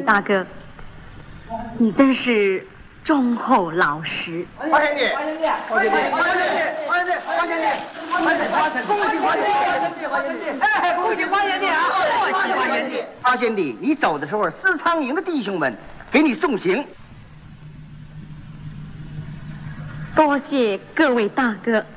大哥，你真是忠厚老实。 花贤弟，花贤弟，花贤弟，花贤弟，花贤弟，花贤弟，花贤弟，恭喜花贤弟，花贤弟，哎，恭喜花贤弟啊！恭喜花贤弟，花贤弟，你走的时候，司苍营的弟兄们给你送行。 多谢各位大哥。